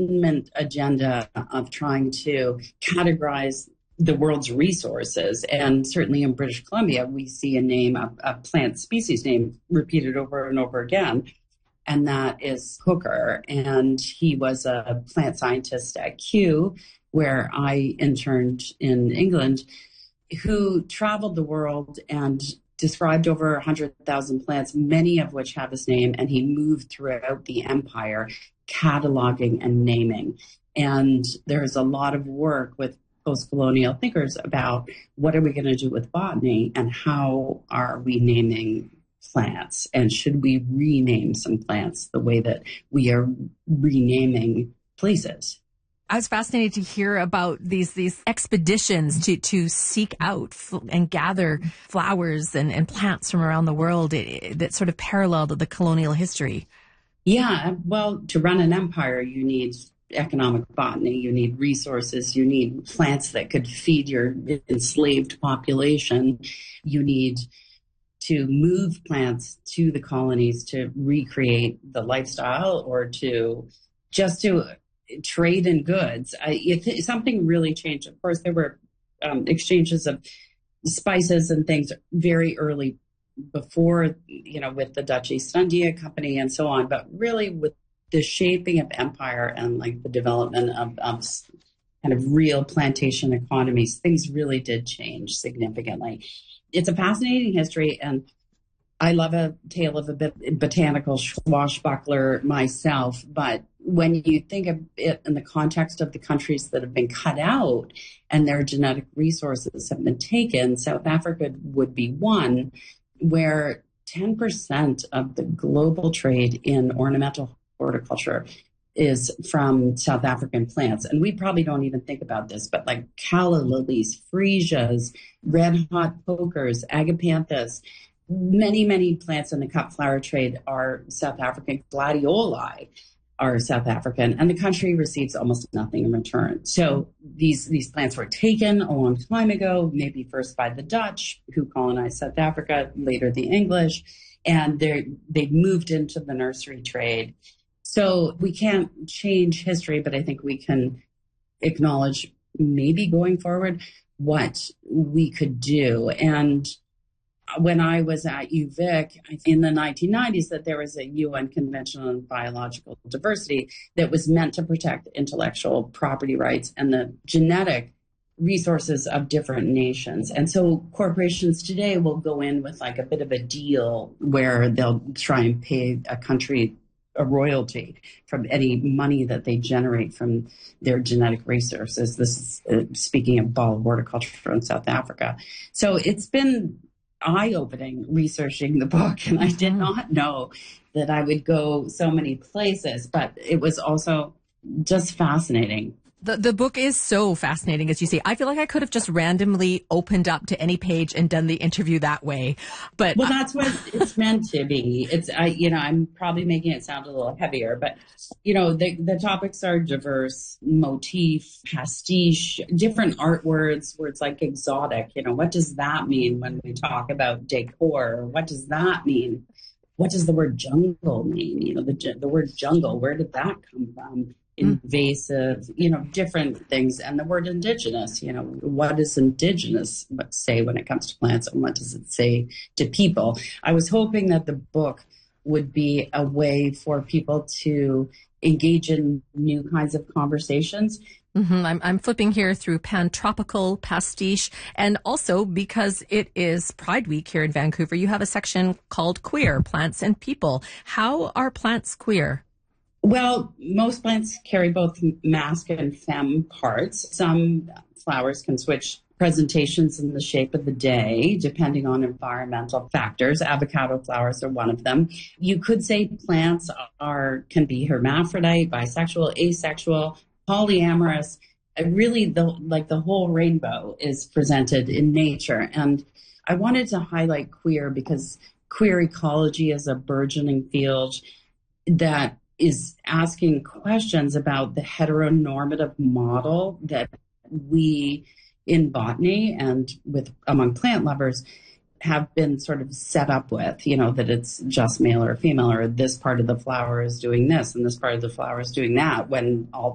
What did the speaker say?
Enlightenment agenda of trying to categorize the world's resources. And certainly in British Columbia, we see a plant species name repeated over and over again. And that is Hooker. And he was a plant scientist at Kew, where I interned in England, who traveled the world and described over 100,000 plants, many of which have this name, and he moved throughout the empire, cataloging and naming. And there's a lot of work with post-colonial thinkers about what are we going to do with botany and how are we naming plants, and should we rename some plants the way that we are renaming places. I was fascinated to hear about these expeditions to seek out and gather flowers and plants from around the world that sort of paralleled the colonial history. Yeah, well, to run an empire, you need economic botany, you need resources, you need plants that could feed your enslaved population, you need to move plants to the colonies to recreate the lifestyle or to trade in goods. If something really changed, of course, there were exchanges of spices and things very early before, with the Dutch East India Company and so on. But really with the shaping of empire and like the development of kind of real plantation economies, things really did change significantly. It's a fascinating history, and I love a tale of a botanical swashbuckler myself, but when you think of it in the context of the countries that have been cut out and their genetic resources have been taken, South Africa would be one, where 10% of the global trade in ornamental horticulture is from South African plants. And we probably don't even think about this, but like calla lilies, freesias, red hot pokers, agapanthus, many, many plants in the cut flower trade are South African. Gladioli are South African, and the country receives almost nothing in return. So these plants were taken a long time ago, maybe first by the Dutch, who colonized South Africa, later the English, and they've moved into the nursery trade. So we can't change history, but I think we can acknowledge maybe going forward what we could do. And when I was at UVic in the 1990s, that there was a UN Convention on Biological Diversity that was meant to protect intellectual property rights and the genetic resources of different nations. And so corporations today will go in with like a bit of a deal where they'll try and pay a country a royalty from any money that they generate from their genetic resources. This is speaking of ball horticulture in South Africa. So it's been eye-opening researching the book, and I did not know that I would go so many places, but it was also just fascinating. The book is so fascinating, as you say. I feel like I could have just randomly opened up to any page and done the interview that way. But well, that's what it's meant to be. I'm probably making it sound a little heavier, but the topics are diverse: motif, pastiche, different art words like exotic. What does that mean when we talk about decor? What does that mean? What does the word jungle mean? The word jungle, where did that come from? Invasive, different things. And the word indigenous, what does indigenous say when it comes to plants, and what does it say to people? I was hoping that the book would be a way for people to engage in new kinds of conversations. I'm flipping here through Pantropical, Pastiche, and also because it is Pride Week here in Vancouver, you have a section called Queer, Plants and People. How are plants queer? Well, most plants carry both masc and femme parts. Some flowers can switch presentations in the shape of the day, depending on environmental factors. Avocado flowers are one of them. You could say plants can be hermaphrodite, bisexual, asexual, polyamorous. Really, the whole rainbow is presented in nature. And I wanted to highlight queer because queer ecology is a burgeoning field that is asking questions about the heteronormative model that we in botany and among plant lovers have been sort of set up with, that it's just male or female, or this part of the flower is doing this and this part of the flower is doing that, when all